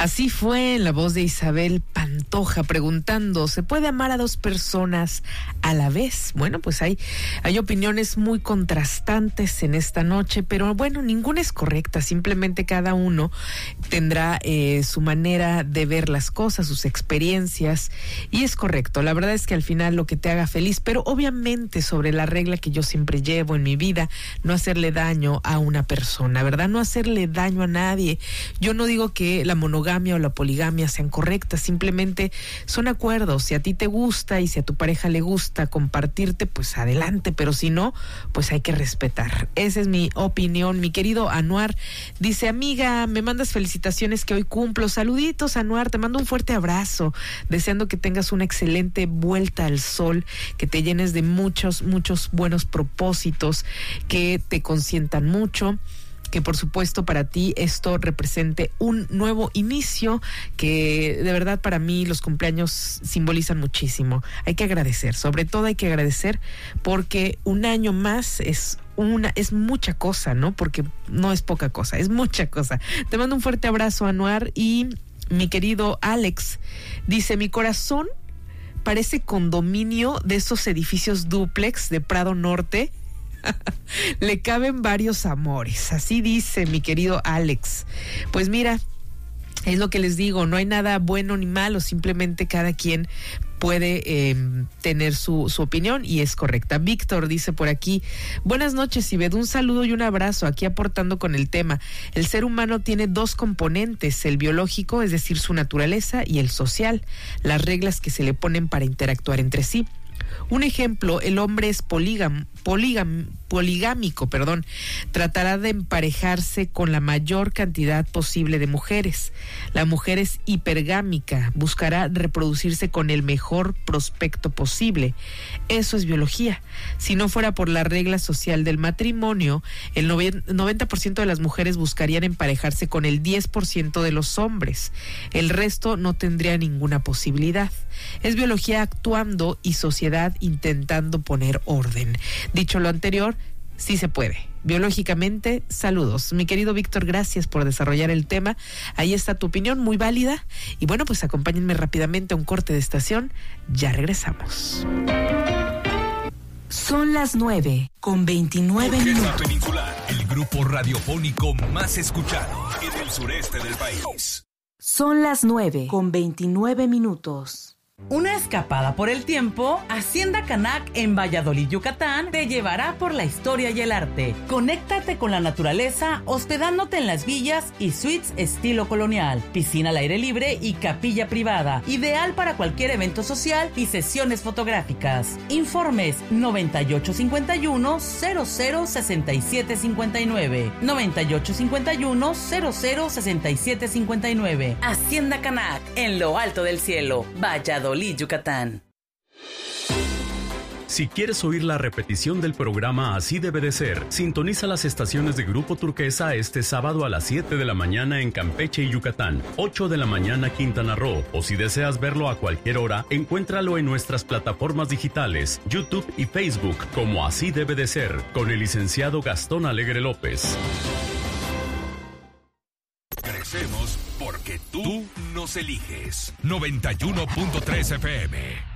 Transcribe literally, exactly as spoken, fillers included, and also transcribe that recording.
Así fue la voz de Isabel Pantoja preguntando, ¿se puede amar a dos personas a la vez? Bueno, pues hay, hay opiniones muy contrastantes en esta noche, pero bueno, ninguna es correcta, simplemente cada uno tendrá eh, su manera de ver las cosas, sus experiencias, y es correcto. La verdad es que al final lo que te haga feliz, pero obviamente sobre la regla que yo siempre llevo en mi vida, no hacerle daño a una persona, ¿verdad? No hacerle daño a nadie. Yo no digo que la monogamia o la poligamia sean correctas, simplemente son acuerdos. Si a ti te gusta y si a tu pareja le gusta compartirte, pues adelante, pero si no, pues hay que respetar. Esa es mi opinión. Mi querido Anuar dice, amiga, me mandas felicitaciones que hoy cumplo. Saluditos, Anuar, te mando un fuerte abrazo, deseando que tengas una excelente vuelta al sol, que te llenes de muchos, muchos buenos propósitos, que te consientan mucho, que por supuesto para ti esto represente un nuevo inicio, que de verdad para mí los cumpleaños simbolizan muchísimo. Hay que agradecer, sobre todo hay que agradecer porque un año más es una es mucha cosa, ¿no? Porque no es poca cosa, es mucha cosa. Te mando un fuerte abrazo, Anuar. Y mi querido Alex dice, mi corazón parece condominio de esos edificios dúplex de Prado Norte. Le caben varios amores, así dice mi querido Alex. Pues mira, es lo que les digo, no hay nada bueno ni malo, simplemente cada quien puede eh, tener su, su opinión y es correcta. Víctor dice por aquí, buenas noches, Ivette, un saludo y un abrazo, aquí aportando con el tema. El ser humano tiene dos componentes, el biológico, es decir, su naturaleza, y el social, las reglas que se le ponen para interactuar entre sí. Un ejemplo, el hombre es polígamo, polígam, poligámico, perdón, tratará de emparejarse con la mayor cantidad posible de mujeres. La mujer es hipergámica, buscará reproducirse con el mejor prospecto posible. Eso es biología. Si no fuera por la regla social del matrimonio, el noventa por ciento de las mujeres buscarían emparejarse con el diez por ciento de los hombres. El resto no tendría ninguna posibilidad. Es biología actuando y sociedad intentando poner orden. Dicho lo anterior, sí se puede. Biológicamente, saludos. Mi querido Víctor, gracias por desarrollar el tema. Ahí está tu opinión, muy válida. Y bueno, pues acompáñenme rápidamente a un corte de estación. Ya regresamos. Son las nueve con veintinueve minutos. Peninsular, el grupo radiofónico más escuchado en el sureste del país. Son las nueve con veintinueve minutos. Una escapada por el tiempo, Hacienda Canac en Valladolid, Yucatán, te llevará por la historia y el arte. Conéctate con la naturaleza hospedándote en las villas y suites estilo colonial, piscina al aire libre y capilla privada, ideal para cualquier evento social y sesiones fotográficas. Informes noventa y ocho cincuenta y uno cero cero sesenta y siete cincuenta y nueve, noventa y ocho cincuenta y uno cero cero sesenta y siete cincuenta y nueve. Hacienda Canac en lo alto del cielo, Valladolid, Yucatán. Si quieres oír la repetición del programa Así Debe de Ser, sintoniza las estaciones de Grupo Turquesa este sábado a las siete de la mañana en Campeche y Yucatán, ocho de la mañana Quintana Roo, o si deseas verlo a cualquier hora, encuéntralo en nuestras plataformas digitales, YouTube y Facebook, como Así Debe de Ser, con el licenciado Gastón Alegre López. Crecemos porque tú nos eliges. noventa y uno punto tres F M.